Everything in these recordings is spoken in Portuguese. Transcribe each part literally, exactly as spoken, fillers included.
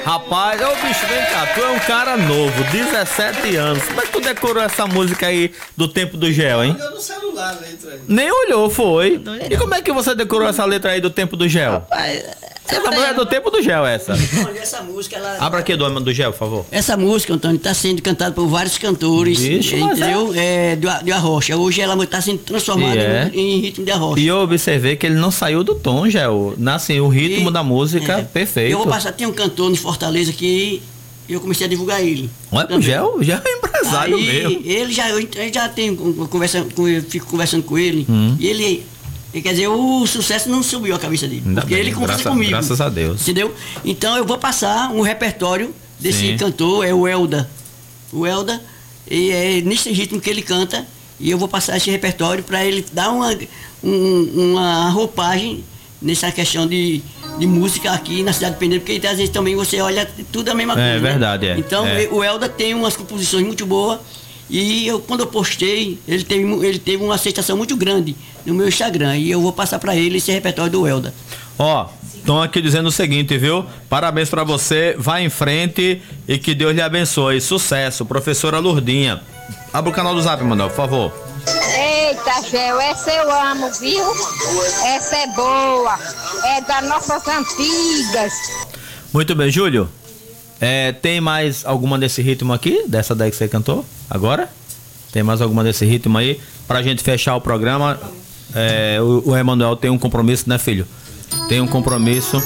Rapaz, ô bicho, vem cá, tu é um cara novo, dezessete anos. Como é que tu decorou essa música aí do Tempo do Gel, hein? Olhou no celular a letra aí. Nem olhou, foi. E como é que você decorou essa letra aí do Tempo do Gel? Rapaz, Essa música é do Tempo do Gel, essa. olha, essa música, ela... Abra aqui do Homem do Gel, por favor. Essa música, Antônio, está sendo cantada por vários cantores, Vixe, mas entendeu? É, de, de arrocha. Hoje ela está sendo transformada E é. em, em ritmo de arrocha. E eu observei que ele não saiu do tom, Gel. Assim, o ritmo E- da música, é. perfeito. Eu vou passar, tem um cantor em Fortaleza que eu comecei a divulgar ele. Olha, o também. Gel, o Gel é empresário Aí, mesmo. ele já, eu, eu já tenho um, conversa, com, eu fico conversando com ele, Hum. e ele, ele, quer dizer, o sucesso não subiu a cabeça dele, Ainda porque bem, ele conversa graça- comigo. graças a Deus. Entendeu? Então eu vou passar um repertório desse Sim. cantor, é o Elda. O Elda, e é nesse ritmo que ele canta, e eu vou passar esse repertório para ele dar uma, um- uma roupagem nessa questão de, de música aqui na cidade de Penedo, porque às vezes também você olha tudo a mesma coisa. É né? verdade, é. Então É. o Elda tem umas composições muito boas, e eu, quando eu postei, ele teve, mu- ele teve uma aceitação muito grande no meu Instagram, e eu vou passar para ele esse repertório do Elda. Ó, estão aqui dizendo o seguinte, viu? Parabéns pra você, vai em frente e que Deus lhe abençoe. Sucesso, professora Lourdinha. Abra o canal do Zap, Manuel, por favor. Eita, Gel, essa eu amo, viu? Essa é boa. É das nossas antigas. Muito bem, Júlio. É, tem mais alguma desse ritmo aqui? Dessa daí que você cantou? Agora? Tem mais alguma desse ritmo aí? Pra gente fechar o programa. É, o, o Emanuel tem um compromisso, né, filho? Tem um compromisso.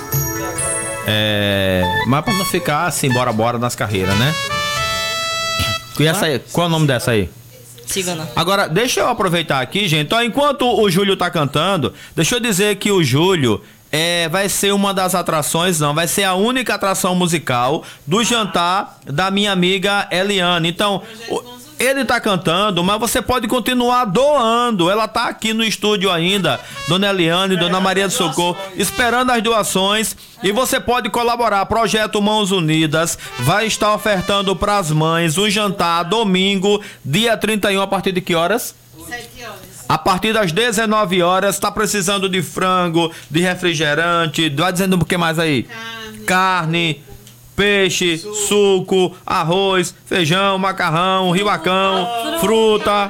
É, mas pra não ficar assim, bora, bora nas carreiras, né? E essa aí, qual é o nome dessa aí? Cigana. Agora, deixa eu aproveitar aqui, gente. Ó, enquanto o Júlio tá cantando, deixa eu dizer que o Júlio é, vai ser uma das atrações, não, vai ser a única atração musical do jantar da minha amiga Eliane. Então, o- ele tá cantando, mas você pode continuar doando. Ela tá aqui no estúdio ainda, Dona Eliane, Dona Maria do Socorro, esperando as doações. E você pode colaborar. Projeto Mãos Unidas vai estar ofertando para as mães um jantar domingo, dia trinta e um, a partir de que horas? Sete horas. A partir das dezenove horas, tá precisando de frango, de refrigerante, vai dizendo o que mais aí? Carne. Carne, peixe, suco, arroz, feijão, macarrão, riuacão, fruta.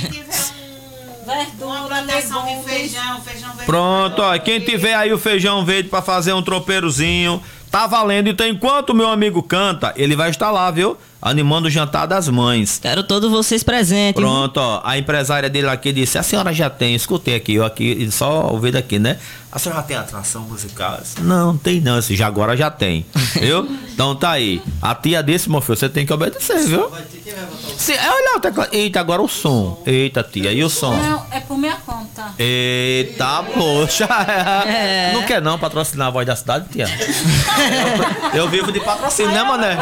Uma plantação de feijão, feijão verde. Pronto, ó, quem tiver aí o feijão verde pra fazer um tropeirozinho, tá valendo. Então, enquanto o meu amigo canta, ele vai estar lá, viu? Animando o jantar das mães. Quero todos vocês presentes. Pronto, ó, a empresária dele aqui disse, a senhora já tem, escutei aqui, eu aqui, só ouvindo aqui, né? A senhora já tem atração musical? Eu disse, não, não tem não, esse já agora já tem, viu? Então tá aí, a tia disse, meu filho, você tem que obedecer, viu? Se, olha o teclado, eita, agora o som, eita tia, e o som? Não, é por minha conta. Eita, poxa, É. não quer não patrocinar a Voz da Cidade, tia? Eu, eu vivo de patrocínio, né, mané?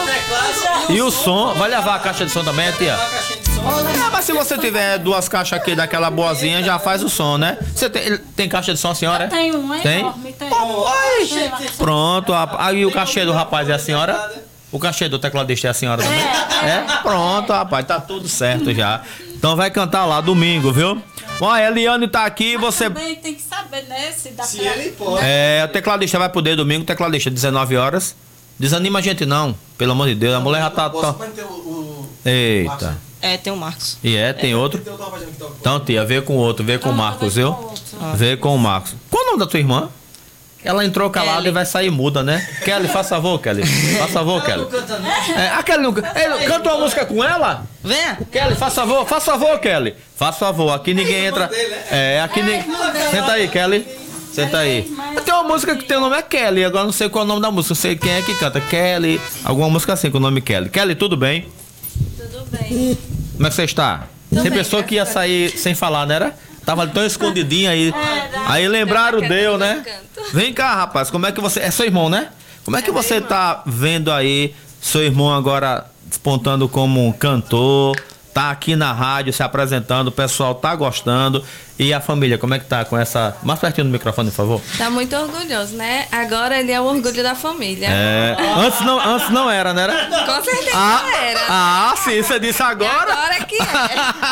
E o som, vai levar a caixa de som também, tia? Ah, mas se você tiver duas caixas aqui daquela boazinha, já faz o som, né? Você tem, tem caixa de som, senhora? Tem um, é Tem? enorme, tem. Oi, pronto, a- aí o cachê do rapaz é a senhora? O cachê do tecladista é a senhora também? É? Pronto, rapaz, tá tudo certo já. Então vai cantar lá domingo, viu? Bom, a Eliane tá aqui, você... Também tem que saber, né? Se dá Se pra... ele pode. É, o tecladista vai poder domingo, tecladista, dezenove horas. Desanima a gente não, pelo amor de Deus, a mulher já tá... tá... Mas tem o- o- Eita. É, tem o Marcos. E é, tem outro? tem o Tom Fazendo que toca. Então, tia, vê com o outro, vê com o Marcos, viu? Vê com o Marcos. Qual o nome da tua irmã? Ela entrou calada Kelly. e vai sair muda, né? Kelly, faz favor, Kelly. Faz favor, Kelly. É, a Kelly não... Ei, canta uma música com ela? Venha. Kelly, faz favor, faz favor, Kelly. Faz favor, aqui ninguém entra... É, aqui ninguém... Senta aí, Kelly. Senta aí. Tem uma música que tem o nome é Kelly, agora não sei qual é o nome da música, não sei quem é que canta. Kelly, alguma música assim com o nome Kelly. Kelly, tudo bem? Tudo bem. Como é que você está? Você pensou que ia sair sem falar, não era? Tava tão escondidinho aí. Aí lembraram deu, né? Vem cá, rapaz, como é que você... É seu irmão, né? Como é que você tá vendo aí seu irmão agora despontando como um cantor, tá aqui na rádio se apresentando, o pessoal tá gostando. E a família, como é que tá com essa... Mais pertinho do microfone, por favor. Tá muito orgulhoso, né? Agora ele é o orgulho da família. É... Antes não, antes não era, né? Era? Com certeza Ah, era. ah, sim, você disse agora. Agora que é.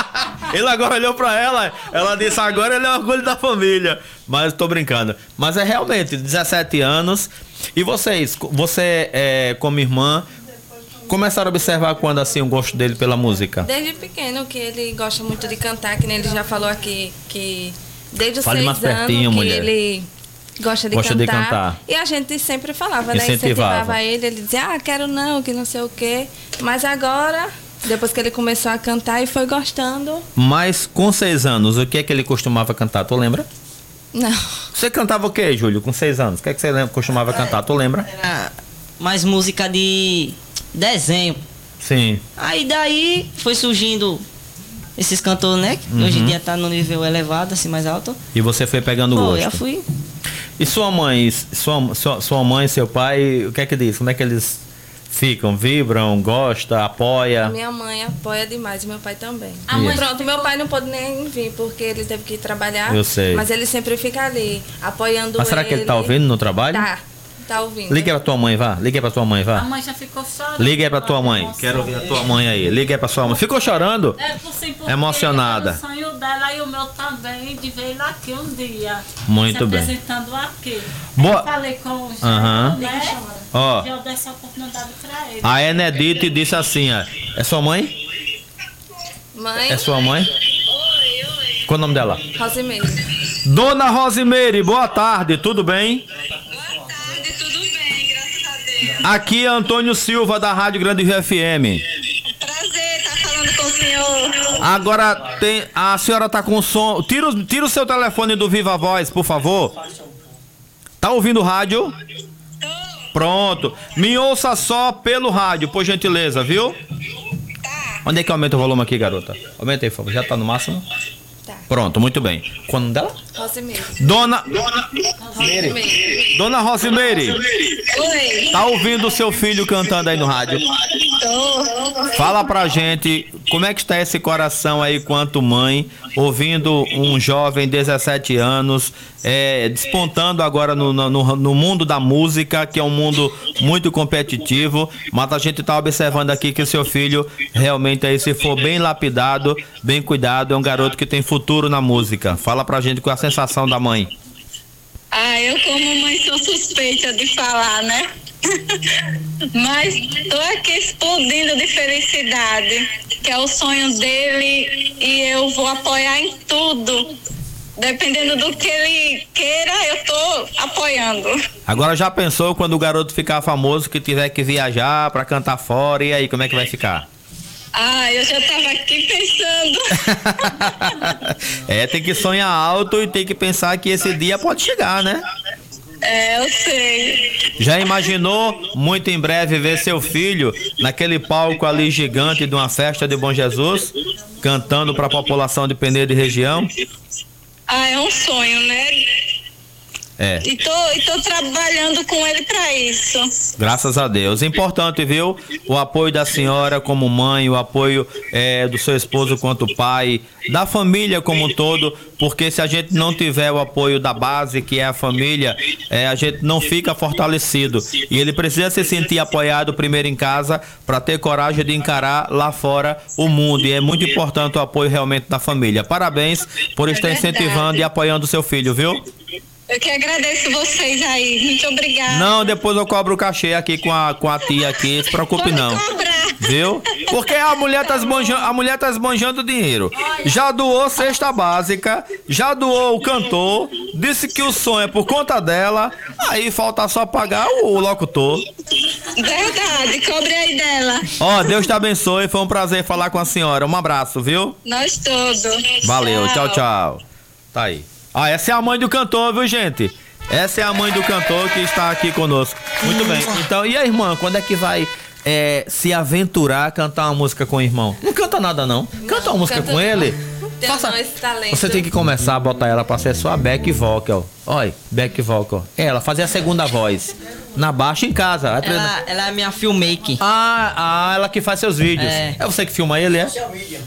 Ele agora olhou pra ela, ela disse, agora ele é orgulho da família. Mas tô brincando. Mas é realmente, dezessete anos. E vocês, você é, como irmã, começaram a observar quando assim o gosto dele pela música? Desde pequeno, que ele gosta muito de cantar, que nem ele já falou aqui, que desde os Fale seis mais anos pertinho, que mulher. ele gosta de, Gosta de cantar, cantar. E a gente sempre falava, né? Incentivava. Incentivava ele, ele dizia, ah, quero não, que não sei o quê. Mas agora, depois que ele começou a cantar e foi gostando... Mas com seis anos, o que é que ele costumava cantar? Tu lembra? Não. Você cantava o que, Júlio, com seis anos? O que é que você lembra, costumava cantar? Tu lembra? Era mais música de desenho. Sim. Aí daí foi surgindo esses cantores, né? Que Uhum. hoje em dia tá no nível elevado, assim, mais alto. E você foi pegando Pô, gosto. já fui. E sua mãe, sua, sua, sua mãe e seu pai, o que é que diz? Como é que eles ficam? Vibram, gosta, apoia? Minha mãe apoia demais e meu pai também. A mãe Pronto, meu pai não pôde nem vir porque ele teve que ir trabalhar. Eu sei. Mas ele sempre fica ali, apoiando Mas será ele. que ele tá ouvindo no trabalho? Tá, tá ouvindo. Liga aí pra tua mãe, vá. Liga aí pra tua mãe, A vá. mãe já ficou chorando. Liga aí pra tua mãe. Emoção. Quero ouvir a tua mãe aí. Liga aí pra sua mãe. Ficou chorando? É, por sim, porque Emocionada. era o sonho dela e o meu também, de ver ele aqui um dia. Muito se bem. apresentando aqui. Boa- Eu falei com o Gel, Aham. né? Ó. Já dei essa oportunidade pra ele. A Enedite disse assim, ó. É sua mãe? Mãe, É sua mãe? Qual o nome dela? Rosimeire. Dona Rosimeire, boa tarde, tudo bem? Aqui é Antônio Silva, da Rádio Grande Rio F M. Prazer, tá falando com o senhor. Agora tem. A senhora tá com som. Tira, o- tira o seu telefone do Viva Voz, por favor. Tá ouvindo o rádio? Pronto. Me ouça só pelo rádio, por gentileza, viu? Onde é que aumenta o volume aqui, garota? Aumenta aí, por favor. Já tá no máximo? Tá. Pronto, muito bem. Qual o nome dela? Rosimeire. Dona. Rosimeire. Dona Rosimeire, Oi, tá ouvindo o seu filho cantando aí no rádio? tô. Fala pra gente como é que está esse coração aí quanto mãe, ouvindo um jovem de dezessete anos, é, despontando agora no, no, no mundo da música, que é um mundo muito competitivo, mas a gente tá observando aqui que o seu filho realmente aí, se for bem lapidado, bem cuidado, é um garoto que tem futuro na música. Fala pra gente qual é a sensação da mãe. Ah, eu como mãe sou suspeita de falar, né? Mas tô aqui explodindo de felicidade, que é o sonho dele e eu vou apoiar em tudo. Dependendo do que ele queira, eu tô apoiando. Agora já pensou quando o garoto ficar famoso, que tiver que viajar pra cantar fora, e aí, como é que vai ficar? Ah, eu já tava aqui pensando. É, tem que sonhar alto e tem que pensar que esse dia pode chegar, né? É, eu sei. Já imaginou muito em breve ver seu filho naquele palco ali gigante de uma festa de Bom Jesus, cantando para a população de Penedo e região? Ah, é um sonho, né? É, E tô, e tô trabalhando com ele pra isso. graças a Deus. Importante, viu? O apoio da senhora como mãe, o apoio é, do seu esposo quanto pai, da família como um todo, porque se a gente não tiver o apoio da base, que é a família, é, a gente não fica fortalecido. E ele precisa se sentir apoiado primeiro em casa para ter coragem de encarar lá fora o mundo. E é muito importante o apoio realmente da família. Parabéns por estar incentivando e apoiando o seu filho, viu? Eu que agradeço vocês aí. Muito obrigada. Não, depois eu cobro o cachê aqui com a, com a tia aqui, se preocupe Pode não. cobrar. Viu? Porque a mulher tá esbanjando, a mulher tá esbanjando dinheiro. Já doou cesta básica, já doou o cantor, disse que o sonho é por conta dela, aí falta só pagar o, o locutor. Verdade, cobre aí dela. Ó, Deus te abençoe, foi um prazer falar com a senhora. Um abraço, viu? Nós todos. Valeu, tchau, tchau. Tá aí. Ah, essa é a mãe do cantor, viu, gente? Essa é a mãe do cantor que está aqui conosco. Muito bem. Então, e a irmã, quando é que vai é, se aventurar a cantar uma música com o irmão? Não canta nada, não. Canta uma música canta com ele. Tem Faça- esse talento. Você tem que começar a botar ela pra ser sua back vocal. Olha, back vocal. Ela fazer a segunda voz. Na baixa em casa. Vai treinar. Ela, ela é minha filmmaker. Ah, ah, ela que faz seus vídeos. É. É você que filma ele, é?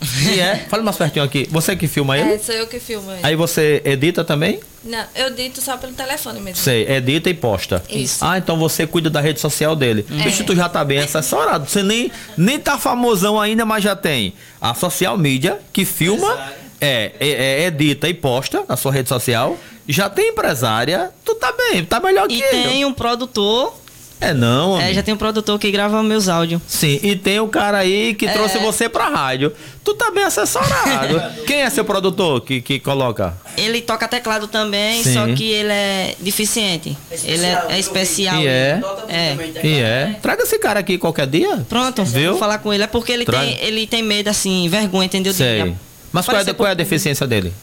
E é? Fala mais pertinho aqui. Você que filma ele? É, sou eu que filmo ele. Aí você edita também? Não, eu edito só pelo telefone mesmo. Sei, edita e posta. Isso. Ah, então você cuida da rede social dele. É. Bicho, tu já tá bem assessorado. Você nem, nem tá famosão ainda, mas já tem a social media que filma, é, é, é, edita e posta na sua rede social. Já tem empresária, tu tá bem, tá melhor que E eu. tem um produtor. É não, É, amigo. já tem um produtor que grava meus áudios. Sim, e tem o cara aí que É. trouxe você pra rádio. Tu tá bem assessorado. Quem é seu produtor que, que coloca? Ele toca teclado também, Sim. só que ele é deficiente. Ele é, é especial. E é? É. E é. Traga esse cara aqui qualquer dia. Pronto, Viu? vou falar com ele. É porque ele Traz. tem, ele tem medo, assim, vergonha, entendeu? De- Sei. Mas qual é, aparecer qual é a por- deficiência dele?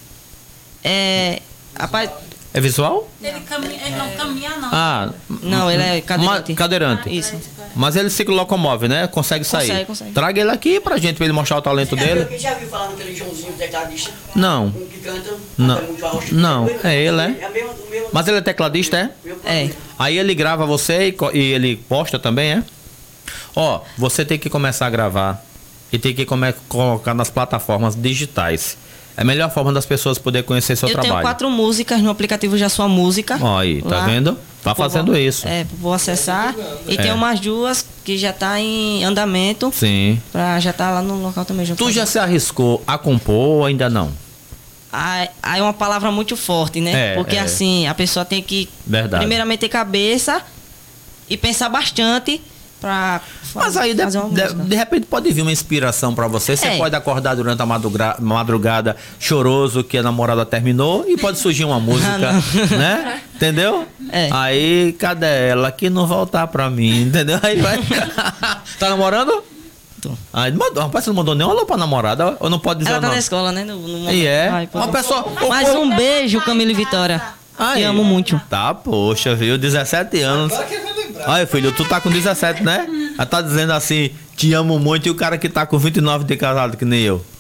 É. Rapaz, É visual? Ele, caminha, ele não caminha, não. Ah, não, ele é ma- cadeirante. cadeirante. Isso. Mas ele se locomove, né? Consegue sair. Consegue, consegue. Traga ele aqui pra gente, pra ele mostrar o talento dele. Você já viu falar naquele Joãozinho tecladista? Não. Um que canta. Não. canta muito alto. Não, é ele, é? É a mesma, o mesmo- Mas ele é tecladista, é? mesmo É. problema. Aí ele grava você e, co- e ele posta também, é? Ó, você tem que começar a gravar e tem que come- colocar nas plataformas digitais. É a melhor forma das pessoas poderem conhecer seu eu trabalho. tenho quatro músicas no aplicativo Já Sua Música. Ó, aí, tá Lá. vendo? Tá Vou- fazendo isso. É, vou acessar. E É. tem umas duas que já tá em andamento. Sim. Pra já tá lá no local também junto. Tu com a já gente. se arriscou a compor ou ainda não? Aí aí é uma palavra muito forte, né? É, Porque é. assim, a pessoa tem que Verdade. primeiramente ter cabeça e pensar bastante pra fa- Mas aí, de, fazer uma de- música. de repente, pode vir uma inspiração pra você. Você É. pode acordar durante a madruga- madrugada choroso que a namorada terminou e pode surgir uma música, né? Entendeu? É. Aí, cadê ela que não voltar pra mim? Entendeu? Aí vai. Tá namorando? Tô. Aí, mandou, rapaz, você não mandou nem um alô pra namorada? Ou não pode dizer Ela o tá nome? na escola, né? No, no E é? Ai, pô. Uma pessoa. o Mas povo- um beijo, Camila e Vitória. Aí. Te amo muito. Tá, poxa, viu? dezessete anos. Agora que ele vai lembrar. Olha, filho, tu tá com dezessete, né? Ela tá dizendo assim, te amo muito, e o cara que tá com vinte e nove de casado, que nem eu.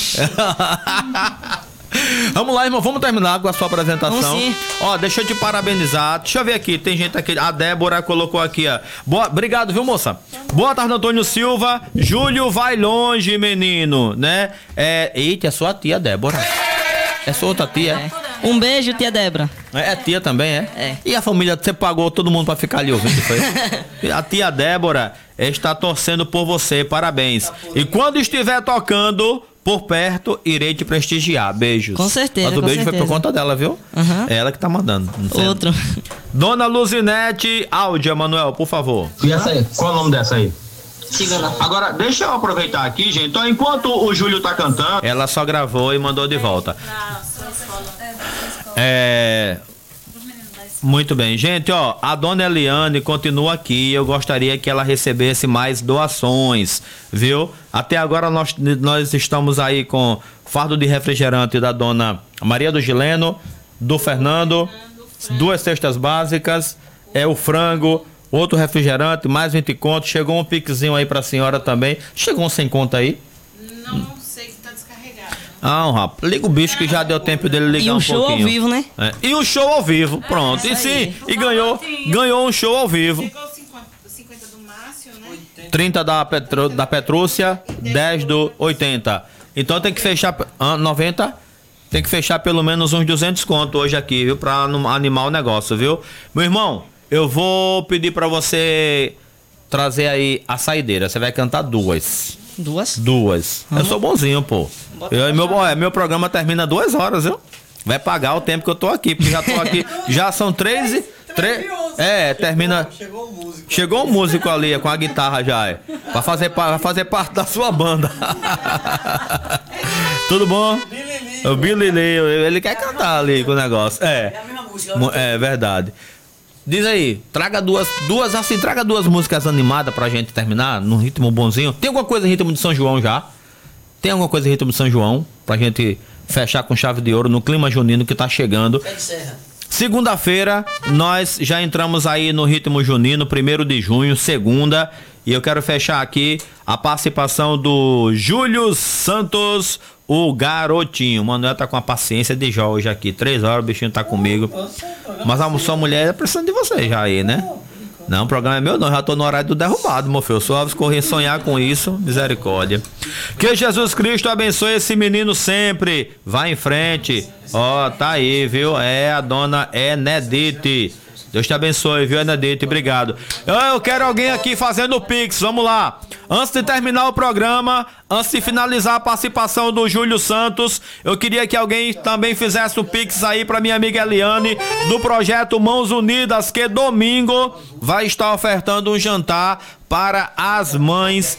Vamos lá, irmão, vamos terminar com a sua apresentação. Vamos sim. Ó, deixa eu te parabenizar. Deixa eu ver aqui, tem gente aqui. A Débora colocou aqui, ó. Boa, obrigado, viu, moça? Boa tarde, Antônio Silva. Júlio vai longe, menino, né? É, eita, é sua tia, Débora. É sua outra tia? É. Um beijo, tia Débora. É, é tia também, é? É. E a família, você pagou todo mundo pra ficar ali ouvindo, foi? A tia Débora está torcendo por você, parabéns. E quando estiver tocando por perto, irei te prestigiar. Beijos. Com certeza, Mas o com beijo foi certeza. por conta dela, viu? Aham. É ela que tá mandando. não sei. Outro. Dona Luzinete, áudio, Manuel, por favor. E essa aí? Qual é o nome dessa aí? Cigana. Agora, deixa eu aproveitar aqui, gente. Então, enquanto o Júlio tá cantando, Ela só gravou e mandou de volta. Na sua escola. É. Muito bem, gente, ó, a dona Eliane continua aqui, eu gostaria que ela recebesse mais doações, viu? Até agora nós, nós estamos aí com fardo de refrigerante da dona Maria do Gileno, do Fernando, duas cestas básicas, é o frango, outro refrigerante, mais vinte contos, chegou um piquezinho aí pra senhora também, chegou um sem conta aí? Não sei que tá descarregado. Ah, um rapaz, liga o bicho que já deu tempo dele ligar E um um show ao pouquinho. vivo, né? É, e um show ao vivo, pronto. E isso sim, aí. e ganhou, ganhou um show ao vivo. Chegou cinquenta, cinquenta do Márcio, né? trinta da, Petro, da Petrúcia, dez do oitenta. Então tem que fechar, ah, noventa, tem que fechar pelo menos uns duzentos conto hoje aqui, viu? Pra não animar o negócio, viu? Meu irmão, eu vou pedir pra você trazer aí a saideira. Você vai cantar duas. Duas. Duas. Eu sou bonzinho, pô. Eu, meu, ó, meu programa termina duas horas, viu? Vai pagar o tempo que eu tô aqui, porque já tô aqui. Já são três e. Três, é, termina. Chegou o músico. Chegou um músico ali com a guitarra já, é. Pra fazer, pra fazer parte da sua banda. Tudo bom? O Billy Lee, ele quer cantar ali com o negócio. É. É a mesma música. Mu- É verdade. Diz aí, traga duas, duas assim, traga duas músicas animadas pra gente terminar, num ritmo bonzinho. Tem alguma coisa em ritmo de São João já? Tem alguma coisa em ritmo de São João? Pra gente fechar com chave de ouro no clima junino que tá chegando. Pé de serra. Segunda-feira, nós já entramos aí no ritmo junino, primeiro de junho, segunda. E eu quero fechar aqui a participação do Júlio Santos, o garotinho. O Manuel tá com a paciência de Jó hoje aqui. Três horas, o bichinho tá comigo. Mas a sua mulher é precisando de você já aí, né? Não, o programa é meu não, já tô no horário do derrubado, meu filho. Só correr sonhar com isso, misericórdia. Que Jesus Cristo abençoe esse menino sempre. Vai em frente. Ó, oh, tá aí, viu? É a dona Enedite. Deus te abençoe, viu, Enedite? Obrigado. Eu, eu quero alguém aqui fazendo o Pix, vamos lá. Antes de terminar o programa, antes de finalizar a participação do Júlio Santos, eu queria que alguém também fizesse o Pix aí pra minha amiga Eliane, do projeto Mãos Unidas, que domingo vai estar ofertando um jantar para as mães.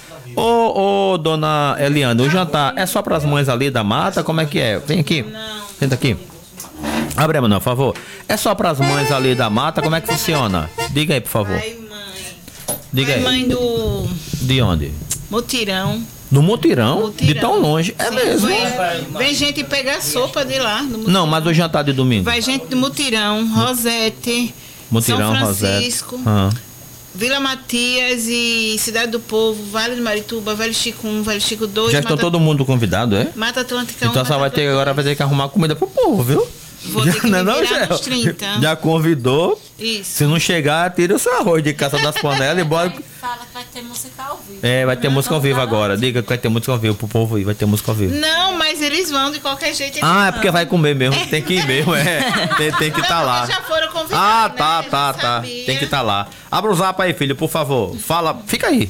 Ô, ô, dona Eliane, o jantar é só para as mães ali da mata? Como é que é? Vem aqui. Senta aqui. Abre, Manoel, por favor. É só para as mães ali da mata? Como é que funciona? Diga aí, por favor. Ai, mãe. Diga aí. Mãe do... De onde? Mutirão. No Mutirão? Mutirão. De tão longe? É Sim, mesmo? Vem, vem gente pegar sopa de lá. Não, mas o jantar de domingo? Vai gente do Mutirão, Rosete, Mutirão, São Francisco, Rosete. Ah. Vila Matias e Cidade do Povo, Vale do Marituba, Vale Chico um, Vale Chico dois. Já estão Mata... todo mundo convidado, é? Mata Atlântica um. Então só vai ter, agora vai ter que arrumar comida pro povo, viu? Vou ter que Já, me não, virar já, nos trinta. já convidou. Isso. Se não chegar, tira o seu arroz de caça das panelas e bora. Fala que vai ter música ao vivo. É, vai ter Não, música ao vivo não, agora. Diga que vai ter música ao vivo pro povo aí, vai ter música ao vivo. Não, mas eles vão de qualquer jeito. eles Ah, é vão. porque vai comer mesmo. Tem que ir mesmo, é. Tem, tem que estar Não, lá. já foram convidados, Ah, né? tá, Já tá, tá. sabia. Tem que estar lá. Abra o zap aí, filho, por favor. Fala, fica aí.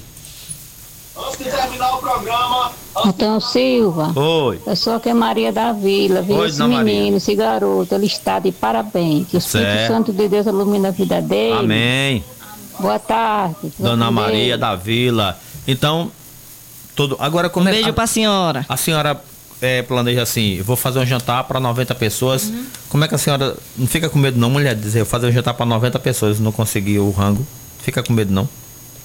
Antes de terminar o programa, Então, Silva, Oi. eu sou aqui Maria da Vila, viu? Oi, Esse dona menino, Maria. esse garoto, ele está de parabéns. Que o Espírito Certo. Santo de Deus ilumine a vida dele. Amém. Boa tarde. Dona Com Maria Deus. da Vila. Então, tudo. Agora como Um é beijo a, pra senhora. a senhora é, planeja assim, eu vou fazer um jantar para noventa pessoas. Uhum. Como é que a senhora não fica com medo não, mulher, de dizer, eu vou fazer um jantar para noventa pessoas e não conseguir o rango? Fica com medo não?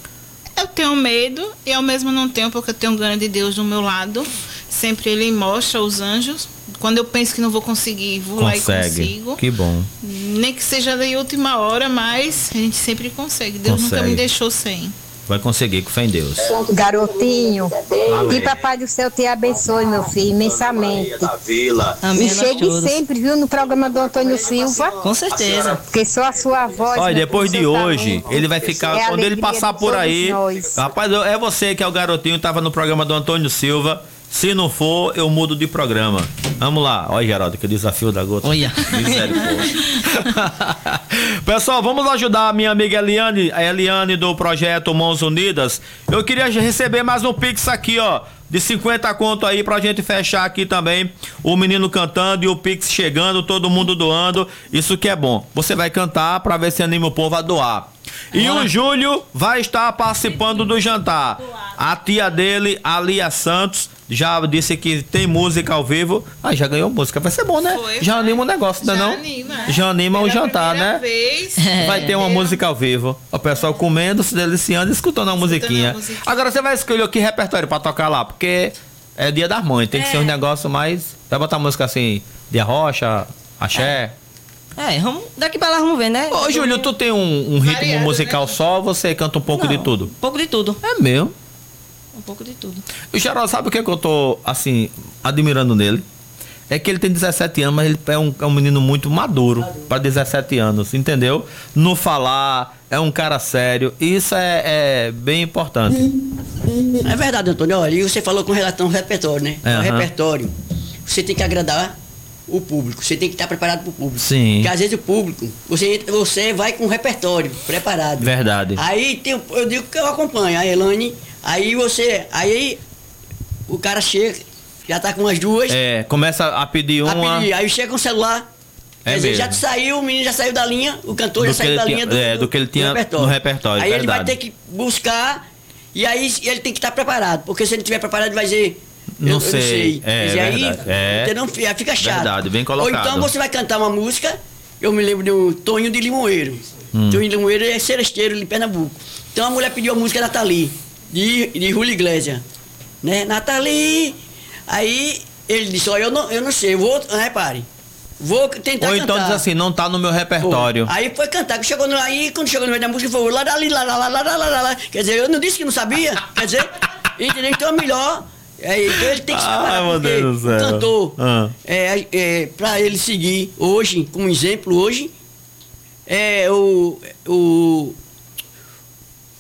Eu tenho medo e ao mesmo não tenho, porque eu tenho um grande Deus do meu lado. Sempre ele mostra os anjos. Quando eu penso que não vou conseguir, vou lá e Consegue. consigo. Que bom. Nem que seja da última hora, mas a gente sempre consegue. Deus nunca Consegue. me deixou sem. Vai conseguir, com fé em Deus. Garotinho, Amém. que papai do céu te abençoe, meu filho, imensamente. da Vila. Amém, E nós chegue todos. sempre, viu, no programa do Antônio Silva, Com certeza. porque só a sua voz... Olha, meu depois de filho, tá hoje, muito. ele vai ficar, É a quando ele alegria passar de por todos aí, nós. rapaz, eu- é você que é o garotinho, tava no programa do Antônio Silva. Se não for, eu mudo de programa. Vamos lá. Olha, Geraldo, que desafio da gota. Olha. Misericórdia. Pessoal, vamos ajudar a minha amiga Eliane, a Eliane do projeto Mãos Unidas. Eu queria receber mais um Pix aqui, ó, de cinquenta conto aí pra gente fechar aqui também. O menino cantando e o Pix chegando, todo mundo doando. Isso que é bom. Você vai cantar pra ver se anima o povo a doar. E o Júlio vai estar participando do jantar. A tia dele, a Lia Santos, já disse que tem música ao vivo. Ah, já ganhou música. Vai ser bom, né? Foi, já vai. anima o negócio, não é Já não? anima. Já anima o Pela jantar, primeira né? vez. Vai ter uma música ao vivo. O pessoal comendo, se deliciando e escutando a musiquinha. a musiquinha. Agora você vai escolher que repertório pra tocar lá, porque é dia das mães. Tem que ser um negócio mais... Vai botar música assim, de arrocha, axé. É, vamos, daqui pra lá vamos ver, né? Ô, Júlio, tu tem um, um ritmo Variado, musical né? só ou você canta um pouco Não, de tudo? Um pouco de tudo. É mesmo. Um pouco de tudo. O Geraldo, sabe o que, que eu tô, assim, admirando nele? É que ele tem dezessete anos, mas ele é um, é um menino muito maduro para dezessete anos, entendeu? No falar, é um cara sério. E isso é, é bem importante. É verdade, Antônio. Olha, e você falou com relação ao repertório, né? É, o aham. repertório. Você tem que agradar o público. Você tem que estar preparado para o público. Sim. Porque às vezes o público, você, você vai com o repertório preparado. Verdade. Aí tem, o- eu digo que eu acompanho a Elane. Aí você. Aí o cara chega, já tá com as duas. É, começa a pedir a uma... pedir, aí chega com o celular. É quer dizer, mesmo. já saiu, o menino já saiu da linha, o cantor Do já que saiu ele da tinha- linha do, é, do que ele tinha no repertório, Aí ele vai verdade. ter que buscar, e aí ele tem que estar preparado, porque se ele não estiver preparado, ele vai dizer. Não eu, eu sei, não sei. é, Quer dizer, aí, verdade, é. entendeu? Fica- fica chato. Verdade, bem colocado. Ou então você vai cantar uma música, eu me lembro do Tonho de Limoeiro. Hum. Tonho de Limoeiro é seresteiro de Pernambuco. Então a mulher pediu a música Nathalie, de, de Julio Iglesias. Né? Nathalie. Aí ele disse, olha, eu não, eu não sei, eu vou, repare, vou tentar Ou cantar. então diz assim, não tá no meu repertório. Pô, aí foi cantar, chegou no, aí quando chegou no meio da música, foi lá, lá, lá, lá, lá, lá, lá, lá, lá. Quer dizer, eu não disse que não sabia, quer dizer, entendeu? Então é melhor, é, então ele tem que se Ai, preparar, meu porque Deus do céu. cantor, Ah. é, é, pra ele seguir hoje, como exemplo hoje, é o, o,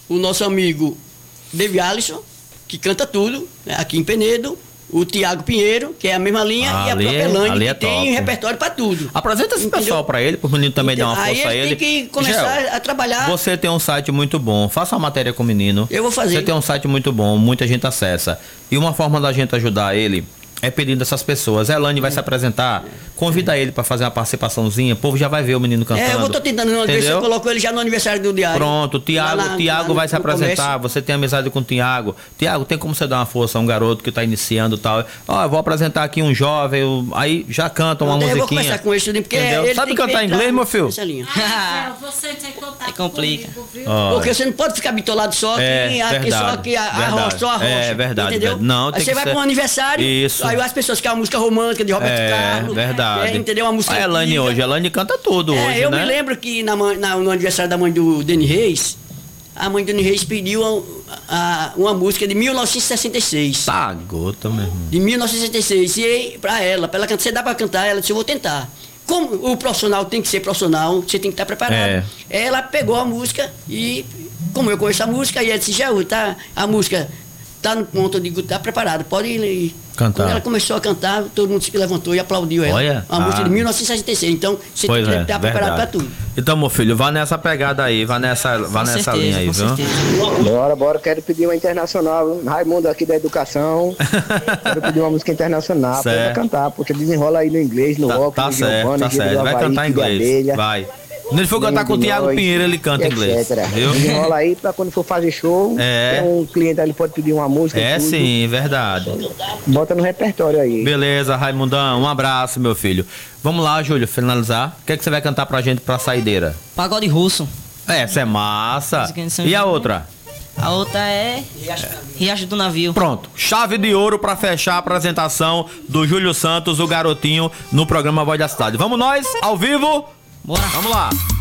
o nosso amigo David Alisson, que canta tudo, né, aqui em Penedo. O Tiago Pinheiro, que é a mesma linha, Ah, e a ali própria é- Elaine, ali que é tem top. repertório pra tudo. Apresenta esse Entendeu? pessoal pra ele, pro menino também dar uma força Aí a ele ele. tem que começar Gel, a trabalhar. Você tem um site muito bom, faça uma matéria com o menino. Eu vou fazer. Você tem um site muito bom, muita gente acessa. E uma forma da gente ajudar ele é pedindo essas pessoas. A Elaine vai se apresentar, convida ele pra fazer uma participaçãozinha, o povo já vai ver o menino cantando. É, eu tô tentando, não, ver se eu Entendeu? coloco ele já no aniversário do diário. Pronto, o Tiago, Lá na- Tiago lá vai no- se no apresentar, comércio. você tem amizade com o Tiago. Tiago, tem como você dar uma força a um garoto que tá iniciando e tal? Ó, eu vou apresentar aqui um jovem, eu- aí já canta uma Eu vou musiquinha. conversar com ele, tudinho, porque Entendeu? ele Sabe tem que cantar entrar inglês, meu filho? nessa linha. Ah, você tem contato complica. comigo, viu? Ó. Porque você não pode ficar bitolado só aqui, É, aqui verdade, só aqui, a, a verdade. rocha, só a rocha. É, verdade, Entendeu? verdade. Não, aí tem você que vai ser- para um aniversário, Isso. aí as pessoas querem uma música romântica de Roberto É, Carlos. verdade. É, entendeu? Uma música A Elaine antiga. hoje, a Elaine canta tudo É, hoje, eu né? me lembro que na, mãe- na- no aniversário da mãe do Deni Reis, a mãe do Deni Reis pediu a- a- uma música de mil novecentos e sessenta e seis. Tá, gota, meu irmão. De mil novecentos e sessenta e seis. E aí, pra ela, pra ela cantar, você dá pra cantar? Ela disse, eu vou tentar. Como o profissional tem que ser profissional, você tem que estar preparado. É. Ela pegou a música e, como eu conheço a música, e ela disse, Jaú, tá, a música tá no ponto, eu digo, tá preparado, pode ir. Cantar. Quando ela começou a cantar, todo mundo se levantou e aplaudiu ela. Olha, Uma música ah. de mil novecentos e sessenta e seis. Então, você Pois tem que é, estar preparado pra verdade. tudo. Então, meu filho, vá nessa pegada aí, vá nessa, vá nessa certeza, linha aí, com viu? certeza. Bora, bora, quero pedir uma internacional, Raimundo aqui da educação. Quero pedir uma música internacional pra Certo. ele cantar, porque desenrola aí no inglês, no Tá, rock, tá no certo, Giovanni, tá Giro do certo. Vai Havaí, cantar em Kid inglês. Abelha, Vai. Quando ele for cantar com o Nenhum de Tiago nós, Pinheiro, ele canta em inglês. etcétera. Viu? Desenrola aí pra quando for fazer show, É. tem um cliente aí, ele pode pedir uma música. É tudo. sim, verdade. Bota no repertório aí. Beleza, Raimundão, um abraço, meu filho. Vamos lá, Júlio, finalizar. O que é que você vai cantar pra gente pra saideira? Pagode russo. Essa é massa. Música de São E a João. outra? A outra é Riacho do Navio. Pronto, chave de ouro pra fechar a apresentação do Júlio Santos, o garotinho, no programa Voz da Cidade. Vamos nós, ao vivo? Bora. Vamos lá.